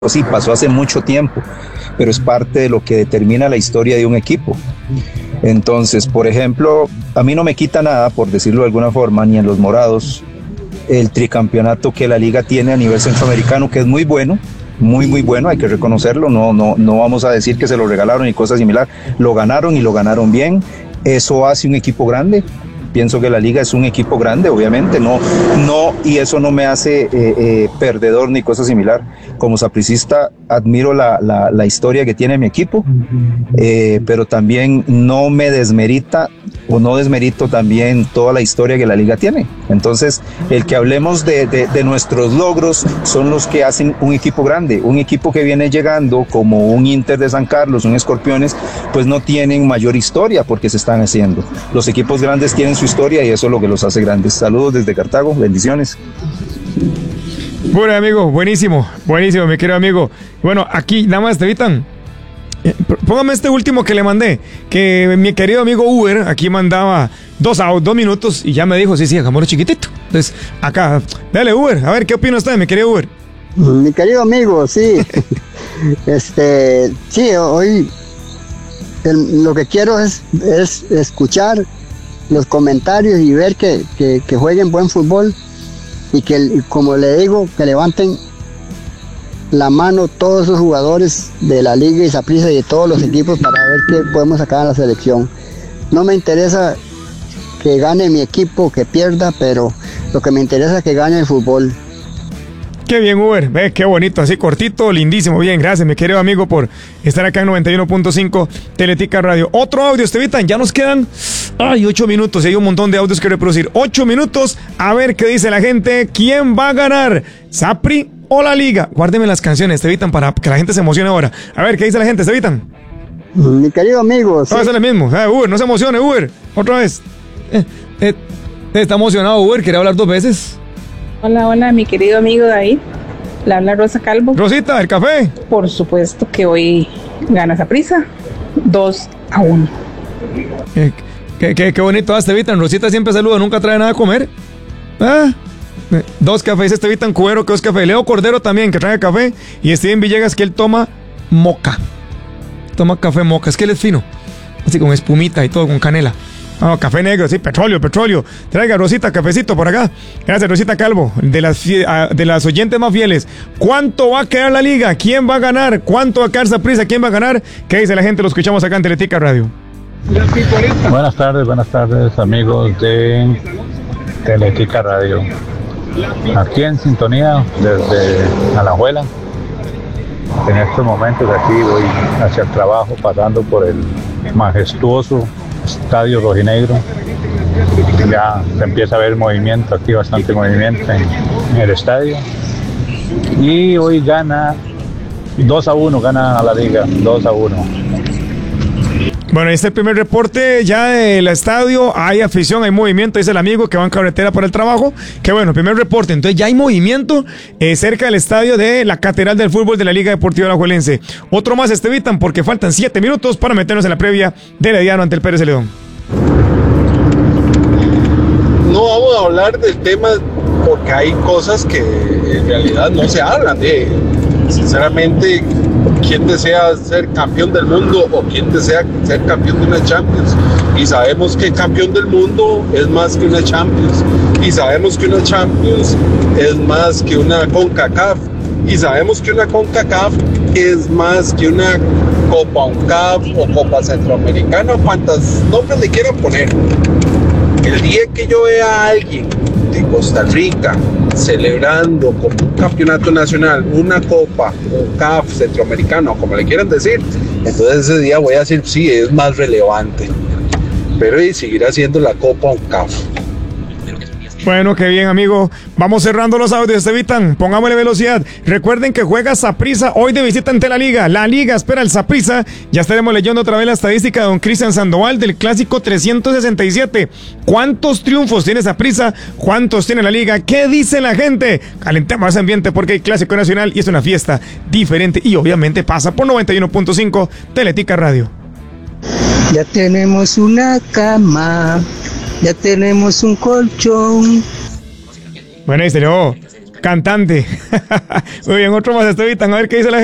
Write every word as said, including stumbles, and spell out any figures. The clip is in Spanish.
sí, pasó hace mucho tiempo, pero es parte de lo que determina la historia de un equipo. Entonces, por ejemplo, a mí no me quita nada, por decirlo de alguna forma, ni en los morados, el tricampeonato que la liga tiene a nivel centroamericano, que es muy bueno, muy muy bueno, hay que reconocerlo, no, no, no vamos a decir que se lo regalaron y cosas similares, lo ganaron y lo ganaron bien, eso hace un equipo grande. Pienso que la liga es un equipo grande, obviamente, no, no, y eso no me hace eh, eh, perdedor ni cosa similar. Como sapricista admiro la, la, la historia que tiene mi equipo, eh, pero también no me desmerita o no desmerito también toda la historia que la liga tiene. Entonces, el que hablemos de, de, de nuestros logros son los que hacen un equipo grande. Un equipo que viene llegando como un Inter de San Carlos, un Escorpiones, pues no tienen mayor historia porque se están haciendo. Los equipos grandes tienen su historia y eso es lo que los hace grandes. Saludos desde Cartago, bendiciones. Bueno, amigo, buenísimo, buenísimo, mi querido amigo. Bueno, aquí nada más te evitan. Eh, póngame este último que le mandé, que mi querido amigo Uber aquí mandaba dos, a, dos minutos y ya me dijo, sí, sí, hagámoslo chiquitito. Entonces, acá, dale Uber, a ver, ¿qué opina usted, mi querido Uber? Mi querido amigo, sí, este, sí, hoy el, lo que quiero es, es escuchar los comentarios y ver que, que, que jueguen buen fútbol y que, como le digo, que levanten la mano todos esos jugadores de la liga y Saprissa y de todos los equipos para ver qué podemos sacar a la selección. No me interesa que gane mi equipo, que pierda, pero lo que me interesa es que gane el fútbol. Qué bien, Uber, ve, qué bonito, así cortito, lindísimo, bien, gracias mi querido amigo por estar acá en noventa y uno punto cinco Teletica Radio. Otro audio, Estevitan, ya nos quedan, ay, ocho minutos y hay un montón de audios que reproducir, ocho minutos, a ver qué dice la gente, ¿quién va a ganar? ¿Sapri o la liga? Guárdeme las canciones, Estevitan, para que la gente se emocione ahora. A ver, ¿qué dice la gente, Estevitan? Mi querido amigo, sí. No, es el mismo, eh, Uber, no se emocione, Uber, otra vez. Eh, eh, está emocionado Uber, ¿quiere hablar dos veces? Hola, hola, mi querido amigo David. Le habla Rosa Calvo. Rosita, ¿el café? Por supuesto que hoy gana Saprissa. dos a uno. Qué, qué, qué, qué bonito, Estevitan. Rosita siempre saluda, nunca trae nada a comer. Ah, dos cafés, Estevitan Cubero, que es café. Leo Cordero también, que trae café. Y Steven Villegas, que él toma moca. Toma café moca, es que él es fino. Así con espumita y todo, con canela. Ah, café negro, sí, petróleo, petróleo. Traiga, Rosita, cafecito por acá. Gracias, Rosita Calvo, de las, de las oyentes más fieles. ¿Cuánto va a quedar la liga? ¿Quién va a ganar? ¿Cuánto va a quedar Saprissa? ¿Quién va a ganar? ¿Qué dice la gente? Lo escuchamos acá en Teletica Radio. Buenas tardes, buenas tardes, amigos de Teletica Radio. Aquí en sintonía desde Alajuela. En estos momentos aquí voy hacia el trabajo, pasando por el majestuoso Estadio Rojinegro. Ya se empieza a ver movimiento, aquí bastante movimiento en, en el estadio. Y hoy gana dos a uno, gana a la liga, dos a uno. Bueno, este es el primer reporte ya del estadio. Hay afición, hay movimiento, dice el amigo que va en carretera para el trabajo. Que bueno, primer reporte. Entonces ya hay movimiento eh, cerca del estadio de la Catedral del Fútbol de la Liga Deportiva Alajuelense. Otro más, Estevitan, porque faltan siete minutos para meternos en la previa del Herediano ante el Pérez Celedón. No vamos a hablar del tema porque hay cosas que en realidad no se hablan de. Sinceramente, ¿quién desea ser campeón del mundo o quién desea ser campeón de una Champions? Y sabemos que campeón del mundo es más que una Champions. Y sabemos que una Champions es más que una CONCACAF. Y sabemos que una CONCACAF es más que una Copa UNCAF o Copa Centroamericana, cuantas nombres le quieran poner. El día que yo vea a alguien de Costa Rica celebrando como un campeonato nacional una Copa, un C A F centroamericano, como le quieran decir, entonces ese día voy a decir sí, es más relevante, pero y seguirá siendo la Copa un C A F. Bueno, qué bien, amigo. Vamos cerrando los audios, Estevitan. Pongámosle velocidad. Recuerden que juega Saprissa hoy de visita ante la Liga. La Liga espera el Saprissa. Ya estaremos leyendo otra vez la estadística de don Cristian Sandoval del Clásico trescientos sesenta y siete. ¿Cuántos triunfos tiene Saprissa? ¿Cuántos tiene la Liga? ¿Qué dice la gente? Calentemos ese ambiente porque hay Clásico Nacional y es una fiesta diferente. Y obviamente pasa por noventa y uno punto cinco Teletica Radio. Ya tenemos una cama. Ya tenemos un colchón. Bueno, ahí se le Cantante. Muy bien, otro más, Estevitan. A ver qué dice la